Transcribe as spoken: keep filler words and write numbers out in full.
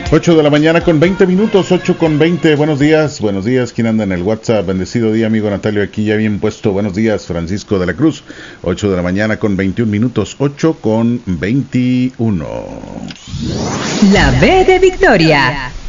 ocho de la mañana con veinte minutos, ocho con veinte. Buenos días, buenos días. ¿Quién anda en el WhatsApp? Bendecido día, amigo Natalio, aquí ya bien puesto. Buenos días, Francisco de la Cruz. ocho de la mañana con veintiún minutos, ocho con veintiuno. La B de Victoria.